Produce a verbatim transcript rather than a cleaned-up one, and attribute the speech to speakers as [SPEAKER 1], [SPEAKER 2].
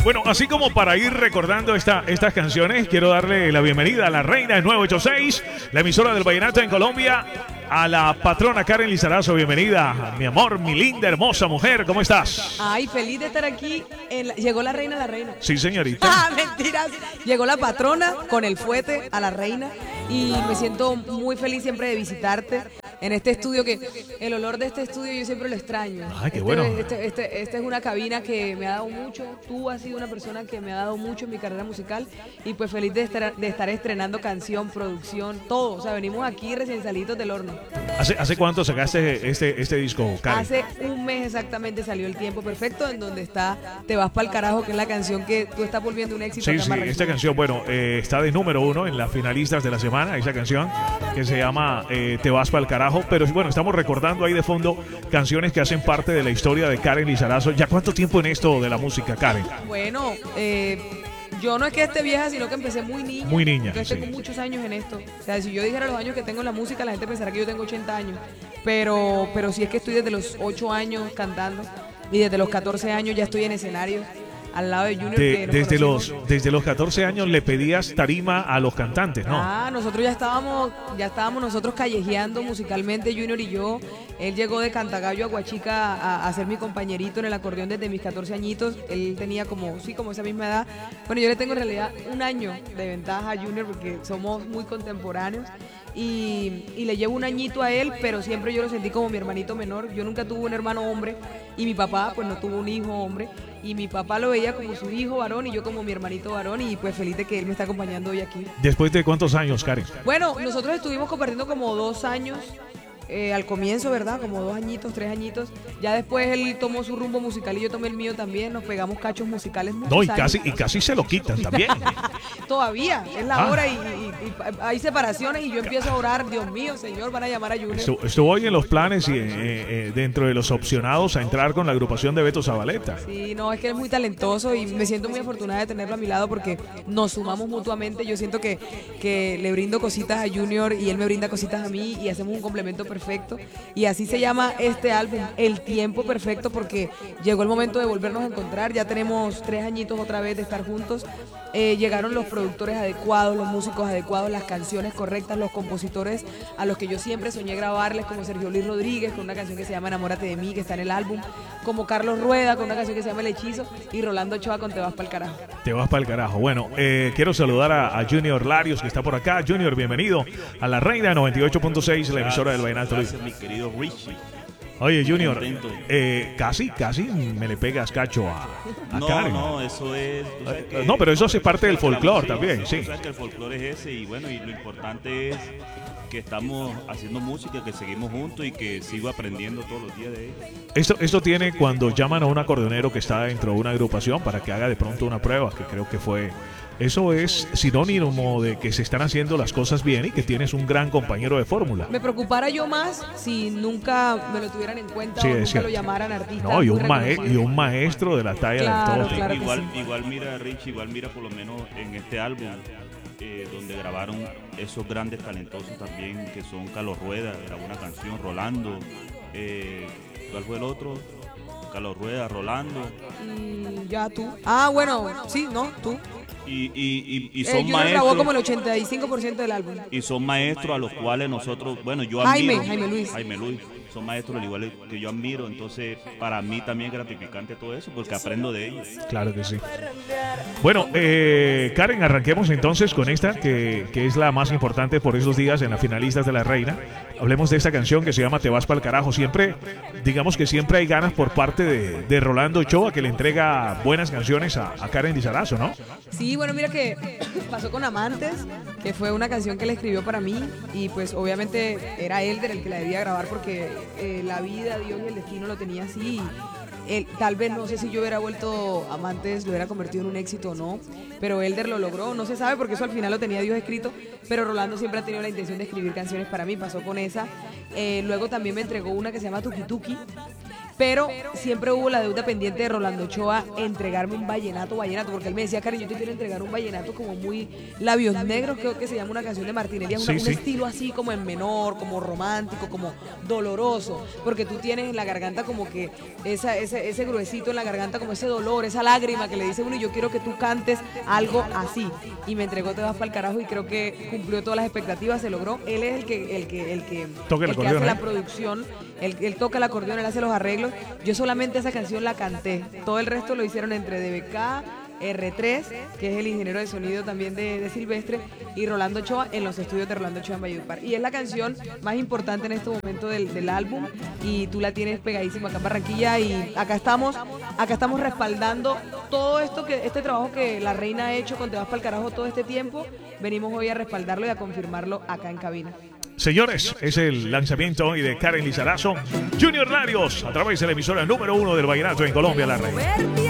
[SPEAKER 1] Bueno, así como para ir recordando esta, estas canciones, quiero darle la bienvenida a la reina de nueve ocho seis, la emisora del vallenato en Colombia, a la patrona Karen Lizarazo. Bienvenida, mi amor, mi linda, hermosa mujer. ¿Cómo estás?
[SPEAKER 2] Ay, feliz de estar aquí. En la... Llegó la reina, la reina.
[SPEAKER 1] Sí, señorita.
[SPEAKER 2] Ah, mentiras. Llegó la patrona con el fuete a la reina y me siento muy feliz siempre de visitarte en este estudio, que el olor de este estudio yo siempre lo extraño.
[SPEAKER 1] Ay, qué
[SPEAKER 2] este,
[SPEAKER 1] bueno.
[SPEAKER 2] Este, este, este es una cabina que me ha dado mucho. Tú has sido una persona que me ha dado mucho en mi carrera musical y pues feliz de estar, de estar estrenando canción, producción, todo. O sea, venimos aquí recién salidos del horno.
[SPEAKER 1] ¿Hace, hace cuánto sacaste este, este disco, Karen?
[SPEAKER 2] Hace un mes exactamente salió El Tiempo Perfecto, en donde está Te Vas Pa'l Carajo, que es la canción que tú estás volviendo un éxito.
[SPEAKER 1] Sí, sí, esta canción, bueno, eh, está de número uno en las finalistas de la semana, esa canción que se llama eh, Te Vas Pa'l Carajo, pero bueno, estamos recordando ahí de fondo canciones que hacen parte de la historia de Karen Lizarazo. ¿Ya cuánto tiempo en esto de la música, Karen?
[SPEAKER 2] Bueno, eh... yo no es que esté vieja, sino que empecé muy niña.
[SPEAKER 1] Muy niña,
[SPEAKER 2] Yo tengo
[SPEAKER 1] sí.
[SPEAKER 2] muchos años en esto. O sea, si yo dijera los años que tengo en la música, la gente pensará que yo tengo ochenta años. Pero, pero sí es que estoy desde los ocho años cantando y desde los catorce años ya estoy en escenario al lado de Junior.
[SPEAKER 1] De,
[SPEAKER 2] que nos
[SPEAKER 1] desde, los,
[SPEAKER 2] conocimos.
[SPEAKER 1] desde los catorce años le pedías tarima a los cantantes, ¿no?
[SPEAKER 2] Ah, nosotros ya estábamos, ya estábamos nosotros callejeando musicalmente, Junior y yo. Él llegó de Cantagallo a Guachica a, a ser mi compañerito en el acordeón desde mis catorce añitos. Él tenía como, sí, como esa misma edad. Bueno, yo le tengo en realidad un año de ventaja a Junior porque somos muy contemporáneos. Y, y le llevo un añito a él, pero siempre yo lo sentí como mi hermanito menor. Yo nunca tuve un hermano hombre y mi papá pues no tuvo un hijo hombre. Y mi papá lo veía como su hijo varón y yo como mi hermanito varón, y pues feliz de que él me está acompañando hoy aquí.
[SPEAKER 1] ¿Después de cuántos años, Karen?
[SPEAKER 2] Bueno, nosotros estuvimos compartiendo como dos años. Eh, al comienzo, ¿verdad? Como dos añitos, tres añitos. Ya después él tomó su rumbo musical y yo tomé el mío también. Nos pegamos cachos musicales muchos
[SPEAKER 1] No, y
[SPEAKER 2] años.
[SPEAKER 1] casi, y casi se lo quitan también.
[SPEAKER 2] Todavía, es la
[SPEAKER 1] Ah.
[SPEAKER 2] hora y, y- y hay separaciones y yo empiezo a orar, Dios mío, Señor, van a llamar a Junior.
[SPEAKER 1] Estu- Estuvo hoy en los planes y eh, eh, dentro de los opcionados a entrar con la agrupación de Beto Zabaleta.
[SPEAKER 2] Sí, no, es que él es muy talentoso y me siento muy afortunada de tenerlo a mi lado porque nos sumamos mutuamente. Yo siento que, que le brindo cositas a Junior y él me brinda cositas a mí y hacemos un complemento perfecto. Y así se llama este álbum, El Tiempo Perfecto, porque llegó el momento de volvernos a encontrar. Ya tenemos tres añitos otra vez de estar juntos. Eh, llegaron los productores adecuados, los músicos adecuados, las canciones correctas, los compositores a los que yo siempre soñé grabarles, como Sergio Luis Rodríguez con una canción que se llama Enamórate de mí, que está en el álbum, como Carlos Rueda con una canción que se llama El Hechizo, y Rolando Ochoa con Te Vas Pa'l Carajo.
[SPEAKER 1] Te vas para el carajo. Bueno, eh, quiero saludar a, a Junior Larios, que está por acá. Junior, bienvenido a la Reina noventa y ocho punto seis, la emisora del vallenato.
[SPEAKER 3] Gracias, mi querido Richie.
[SPEAKER 1] Oye, Junior,
[SPEAKER 3] Contento.
[SPEAKER 1] eh, casi, casi me le pegas cacho a, a
[SPEAKER 3] No,
[SPEAKER 1] Karen.
[SPEAKER 3] no, eso es... tú sabes
[SPEAKER 1] Eh,
[SPEAKER 3] que-
[SPEAKER 1] no, pero eso hace parte del folclore
[SPEAKER 3] Sí,
[SPEAKER 1] también,
[SPEAKER 3] tú
[SPEAKER 1] sí.
[SPEAKER 3] sabes que el folclore es ese y bueno, y lo importante es que estamos haciendo música, que seguimos juntos y que sigo aprendiendo todos los días de ella.
[SPEAKER 1] Esto, esto tiene cuando llaman a un acordeonero que está dentro de una agrupación para que haga de pronto una prueba, que creo que fue... Eso es sinónimo de que se están haciendo las cosas bien y que tienes un gran compañero de fórmula.
[SPEAKER 2] Me preocupara yo más si nunca me lo tuvieran en cuenta
[SPEAKER 1] Sí,
[SPEAKER 2] o
[SPEAKER 1] es
[SPEAKER 2] nunca
[SPEAKER 1] cierto.
[SPEAKER 2] lo llamaran artista.
[SPEAKER 1] No, y
[SPEAKER 2] muy
[SPEAKER 1] un, mae-
[SPEAKER 2] reconocido.
[SPEAKER 1] y un maestro de la talla
[SPEAKER 2] Claro,
[SPEAKER 1] del todo.
[SPEAKER 2] claro. que
[SPEAKER 3] igual,
[SPEAKER 2] sí.
[SPEAKER 3] igual mira, Richie, igual mira por lo menos en este álbum, eh, donde grabaron esos grandes talentosos también, que son Carlos Rueda, grabó una canción, Rolando, eh, ¿cuál fue el otro? Carlos Rueda, Rolando,
[SPEAKER 2] Y ya tú. Ah, bueno, sí, no, tú.
[SPEAKER 3] y, y, y, y
[SPEAKER 2] Eh,
[SPEAKER 3] son
[SPEAKER 2] Junior grabó como el
[SPEAKER 3] maestros.
[SPEAKER 2] ochenta y cinco por ciento del álbum.
[SPEAKER 3] Y son maestros a los cuales nosotros, bueno, yo
[SPEAKER 2] Jaime,
[SPEAKER 3] admiro.
[SPEAKER 2] Jaime Luis.
[SPEAKER 3] Jaime Luis. Son maestros al igual que yo admiro, entonces para mí también es gratificante todo eso porque aprendo de ellos.
[SPEAKER 1] Claro que sí. Bueno, eh, Karen, arranquemos entonces con esta, que, que es la más importante por esos días en las finalistas de la Reina. Hablemos de esta canción que se llama Te Vas Pa'l Carajo. Siempre, digamos que siempre hay ganas por parte de, de Rolando Ochoa, que le entrega buenas canciones a, a Karen Lizarazo, ¿no?
[SPEAKER 2] Sí, bueno, mira que pasó con Amantes, que fue una canción que él escribió para mí y pues obviamente era Elder el que la debía grabar porque eh, la vida, Dios y el destino lo tenía así. Él, tal vez no sé si yo hubiera vuelto Amantes, lo hubiera convertido en un éxito o no, pero Elder lo logró, no se sabe porque eso al final lo tenía Dios escrito, pero Rolando siempre ha tenido la intención de escribir canciones para mí, pasó con esa. Eh, luego también me entregó una que se llama Tuki Tuki, pero siempre hubo la deuda pendiente de Rolando Ochoa entregarme un vallenato, vallenato, porque él me decía, Karen, yo te quiero entregar un vallenato como muy labios negros, creo que se llama una canción de Martinelli, es una,
[SPEAKER 1] Sí,
[SPEAKER 2] un
[SPEAKER 1] sí.
[SPEAKER 2] estilo así como en menor, como romántico, como doloroso, porque tú tienes en la garganta como que esa, ese, ese gruesito en la garganta, como ese dolor, esa lágrima que le dice uno, y yo quiero que tú cantes algo así. Y me entregó Te vas para el carajo y creo que cumplió todas las expectativas, se logró. Él es el que, el que, el que,
[SPEAKER 1] Toca el
[SPEAKER 2] el que
[SPEAKER 1] acordeón,
[SPEAKER 2] hace
[SPEAKER 1] ¿eh?
[SPEAKER 2] la producción, él, él toca el acordeón, él hace los arreglos. Yo solamente esa canción la canté. Todo el resto lo hicieron entre D B K, R tres, que es el ingeniero de sonido también de, de Silvestre, y Rolando Ochoa en los estudios de Rolando Ochoa en Valledupar. Y es la canción más importante en este momento del, del álbum, y tú la tienes pegadísima acá en Barranquilla, y acá estamos, acá estamos respaldando todo esto, que este trabajo que la reina ha hecho con Te vas para el carajo todo este tiempo. Venimos hoy a respaldarlo y a confirmarlo acá en cabina.
[SPEAKER 1] Señores, es el lanzamiento hoy de Karen Lizarazo, Junior Radios, a través de la emisora número uno del vallenato en Colombia, La Reina.